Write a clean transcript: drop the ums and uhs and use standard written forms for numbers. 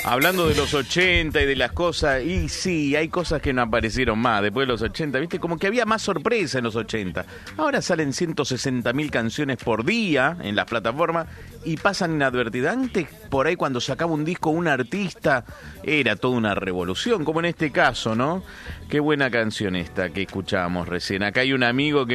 Hablando de los 80 y de las cosas, y sí, hay cosas que no aparecieron más después de los 80, ¿viste? Como que había más sorpresa en los 80. Ahora salen 160.000 canciones por día en las plataformas y pasan inadvertidas. Antes, por ahí, cuando sacaba un disco un artista, era toda una revolución, como en este caso, ¿no? Qué buena canción esta que escuchábamos recién. Acá hay un amigo que